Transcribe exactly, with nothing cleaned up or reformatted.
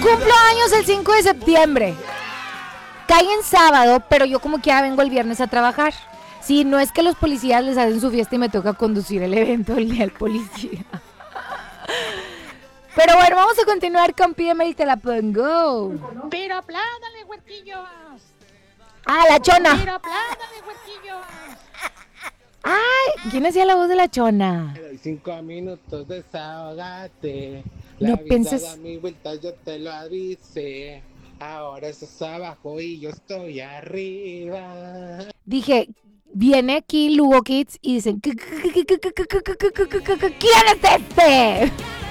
cumplo años el cinco de septiembre. Cae en sábado, pero yo como quiera vengo el viernes a trabajar. Si no es que los policías les hacen su fiesta y me toca conducir el evento el día del policía. Pero bueno, vamos a continuar con Pídeme y te la pongo. Pero apláudale, huerquillos. Ah, la chona. Pero apláudale, huerquillos. Ay, ¿quién hacía la voz de la chona? Cinco minutos, desahógate. No La vida penses- da mi vuelta, yo te lo avisé. Ahora estás abajo y yo estoy arriba. Dije, viene aquí Lugo Kids y dicen, ¿quién es este?